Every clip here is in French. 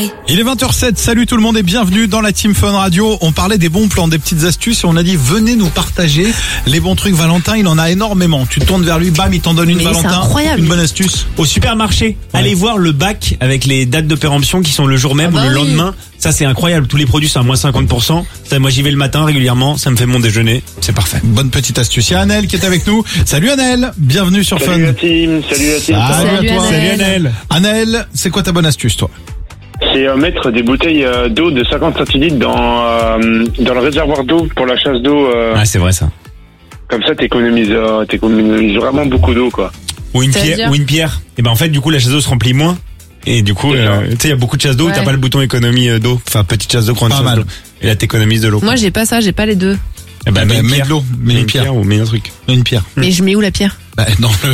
Il est 20h07, salut tout le monde et bienvenue dans la Team Fun Radio. On parlait des bons plans, des petites astuces et on a dit venez nous partager les bons trucs. Valentin, il en a énormément. Tu te tournes vers lui, bam, il t'en donne une. Mais Valentin, c'est incroyable. une bonne astuce. Au supermarché, allez voir le bac avec les dates de péremption qui sont le jour même Ah bah ou le oui. lendemain. Ça c'est incroyable, tous les produits sont à moins 50%. Ça, moi j'y vais le matin régulièrement, ça me fait mon déjeuner, c'est parfait. Bonne petite astuce. Il y a Annelle qui est avec nous. Salut Annelle, bienvenue sur Salut Fun. la team, salut la team. Salut à toi. Annelle. Salut Annelle. Annelle, c'est quoi ta bonne astuce toi? C'est mettre des bouteilles d'eau de 50 centilitres dans le réservoir d'eau pour la chasse d'eau. Ah c'est vrai ça. Comme ça, t'économises vraiment beaucoup d'eau, quoi. Ou une C'est-à-dire pierre, Et ben en fait du coup la chasse d'eau se remplit moins. Et du coup, C'est ça. tu sais, il y a beaucoup de chasses d'eau où Ouais. t'as pas le bouton économie d'eau. Enfin, petite chasse d'eau, grande Pas chasse mal. d'eau. Et là, t'économises de l'eau. Moi, j'ai pas ça, j'ai pas les deux. Eh ben, Bah, mets de l'eau, mets une pierre. ou mets un truc. Une pierre. Mais je mets où la pierre? Bah, dans le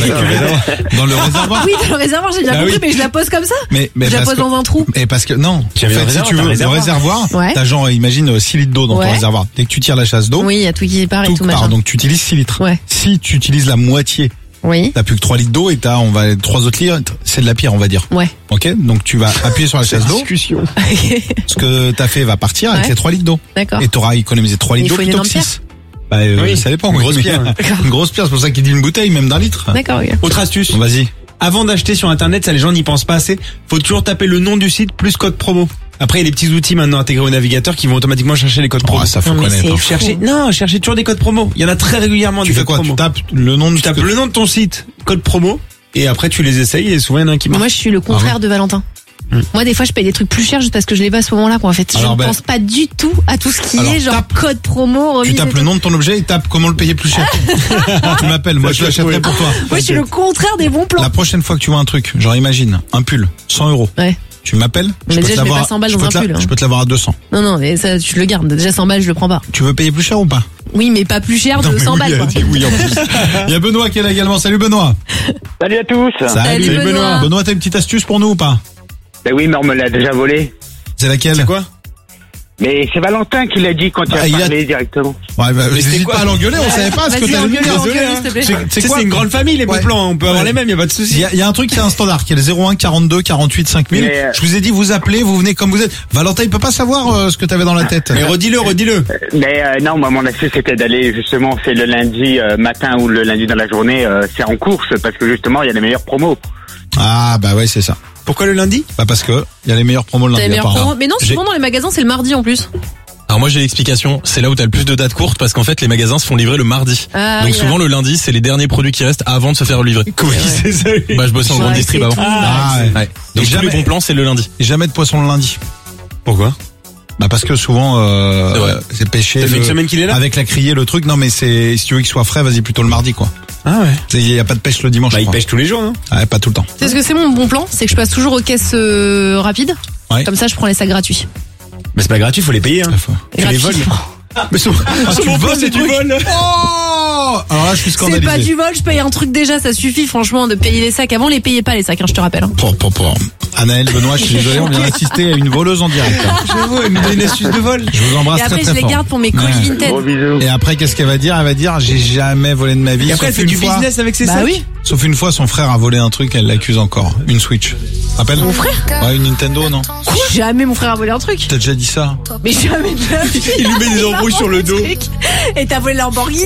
dans le réservoir. Oui, dans le réservoir, j'ai bien Bah compris, oui. mais je la pose comme ça. Mais Je la parce pose que- dans un trou. Et parce que non, en J'avais fait, le si tu veux, réservoir, le réservoir, Ouais. t'as genre, imagine 6 litres d'eau dans ton Ouais. réservoir. Dès que tu tires la chasse d'eau, Oui, il y a tout qui part et tout tout part. machin. Donc tu utilises 6 litres. Ouais. Si tu utilises la moitié, Oui. t'as plus que 3 litres d'eau et t'as, 3 autres litres, c'est de la pierre, on va dire. Ouais. Ok? Donc tu vas appuyer sur la chasse d'eau. Discussion. Ce que t'as fait va partir avec Ouais. les 3 litres d'eau. D'accord. Et t'auras économisé 3 litres Il d'eau faut une plutôt que énorme 6. Bah, Oui. ça dépend. Une oui, grosse mais- pierre. Une grosse pierre, c'est pour ça qu'il dit une bouteille, même d'un litre. D'accord, ok. Autre astuce. Vas-y. Avant d'acheter sur internet, ça les gens n'y pensent pas assez. Faut toujours taper le nom du site plus code promo. Après, il y a des petits outils maintenant intégrés au navigateur qui vont automatiquement chercher les codes promo. Oh, ça faut Non, mais connaître. c'est hein. fou. Cherchez toujours des codes promo. Il y en a très régulièrement Tu des fais codes quoi? promo. Tu tapes le nom de Tu tapes le nom de ton site, code promo, et après tu les essayes et souvent il y en a un qui marche. Moi, je suis le contraire de Valentin. Moi, des fois, je paye des trucs plus chers juste parce que je les vois à ce moment-là, quoi. En fait, je Alors, ne ben- pense pas du tout à tout ce qui Alors, est genre tape- code promo, remise. Tu tapes et le tout. nom de ton objet et tape comment le payer plus cher. Tu m'appelles, moi je l'achèterai pour toi. Moi, je suis le contraire des bons plans. La prochaine fois que tu vois un truc, genre imagine, un pull, 100 €. Ouais. Tu m'appelles, Mais déjà, je mets pas 100 balles je dans peux un te la- pull, hein. Je peux te l'avoir à 200. Non, non, mais ça, tu le gardes. Déjà, 100 balles, je le prends pas. Tu veux payer plus cher ou pas? Oui, mais pas plus cher Non, de mais 100 oui, balles, elle a quoi. dit oui en plus. Il y a Benoît qui est là également. Salut Benoît. Salut à tous. Salut, Benoît. Benoît, t'as une petite astuce pour nous ou pas? Ben oui, mais on me l'a déjà volé. C'est laquelle? C'est quoi? Mais c'est Valentin qui l'a dit quand il Bah, a il a- parlé directement. Ouais, bah, c'était n'hésite quoi pas à l'engueuler, on savait pas ce que Vas-y, t'allais lui engueule-le, dire. engueule-le, s'il te plaît. C'est une grande famille les bons Ouais. plans, on peut avoir Ouais. les mêmes, y a pas de Il souci. y a un truc qui est un standard, qui est le 01 42 48 5000. Mais, Je vous ai dit, vous appelez, vous venez comme vous êtes. Valentin, il peut pas savoir ce que t'avais dans la tête. Mais redis-le. Mais non, moi mon astuce c'était d'aller justement, c'est le lundi matin ou le lundi dans la journée, c'est en course parce que justement il y a les meilleures promos. Ah, bah ouais, c'est ça. Pourquoi le lundi? Bah parce que il y a les meilleurs promos le T'as les lundi. meilleurs apparemment. promos. Mais non, souvent dans les magasins, c'est le mardi en plus. Alors moi j'ai l'explication, c'est là où t'as le plus de dates courtes parce qu'en fait les magasins se font livrer le mardi. Ah, Donc oui, souvent le lundi c'est les derniers produits qui restent avant de se faire livrer. Comment c'est ça? Bah je bossais en Ouais, grande distrib c'est avant. tout. Ah, ouais. Ouais. Donc tous jamais- les bons plans c'est le lundi. Et jamais de poisson le lundi. Pourquoi? Bah parce que souvent C'est vrai. c'est pêché. Ça fait une semaine qu'il est là? Avec la criée, le truc. Non mais c'est si tu veux qu'il soit frais, vas-y plutôt le mardi quoi. Ah ouais. Il y a pas de pêche le dimanche. Bah je il crois. pêche tous les jours, hein. Ouais, pas tout le temps. C'est ce que c'est mon bon plan, c'est que je passe toujours aux caisses rapides. Ouais. Comme ça, je prends les sacs gratuits. Mais c'est pas gratuit, faut les payer, hein. Tu les voles. Mais sur mon plan c'est du vol. Oh alors là je suis C'est scandalisé. pas du vol, je paye un truc déjà, ça suffit franchement de payer les sacs. Avant, les payez pas les sacs, hein, je te rappelle. Hein. Pour. Anaël, Benoît, je suis désolé, on vient d'assister à une voleuse en direct. hein. J'avoue, elle nous donne une astuce de vol. Je vous embrasse Et très après, très je les fort. garde pour mes colis Ouais. vintage. Gros bisous. Et après, qu'est-ce qu'elle va dire? Elle va dire, j'ai jamais volé de ma vie. Et après elle sauf fait une du fois. business avec ses Bah sacs. oui. Sauf une fois, son frère a volé un truc, elle l'accuse encore. Une Switch. Rappelle? Mon frère? Ouais, une Nintendo, non? Jamais mon frère a volé un truc. T'as déjà dit ça? Mais jamais de la vie. Il lui met des embrouilles sur le dos. Et t'as volé la Lamborghini.